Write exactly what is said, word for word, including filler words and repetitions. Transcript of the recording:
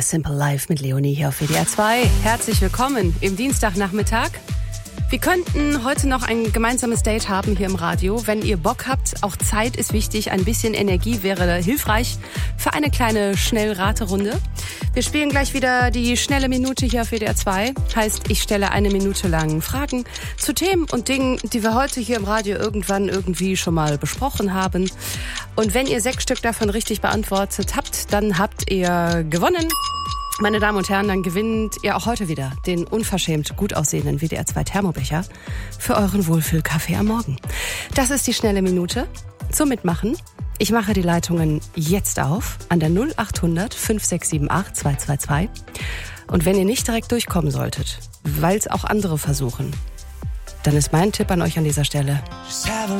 The Simple Life mit Leonie hier auf W D R zwei. Herzlich willkommen im Dienstagnachmittag. Wir könnten heute noch ein gemeinsames Date haben hier im Radio. Wenn ihr Bock habt, auch Zeit ist wichtig, ein bisschen Energie wäre hilfreich für eine kleine Schnellraterunde. Wir spielen gleich wieder die schnelle Minute hier auf W D R zwei. Heißt, ich stelle eine Minute lang Fragen zu Themen und Dingen, die wir heute hier im Radio irgendwann irgendwie schon mal besprochen haben. Und wenn ihr sechs Stück davon richtig beantwortet habt, dann habt ihr gewonnen. Meine Damen und Herren, dann gewinnt ihr auch heute wieder den unverschämt gut aussehenden W D R zwei Thermobecher für euren Wohlfühlkaffee am Morgen. Das ist die schnelle Minute zum Mitmachen. Ich mache die Leitungen jetzt auf an der null acht hundert fünf sechs sieben acht zwei zwei zwei. Und wenn ihr nicht direkt durchkommen solltet, weil es auch andere versuchen, dann ist mein Tipp an euch an dieser Stelle: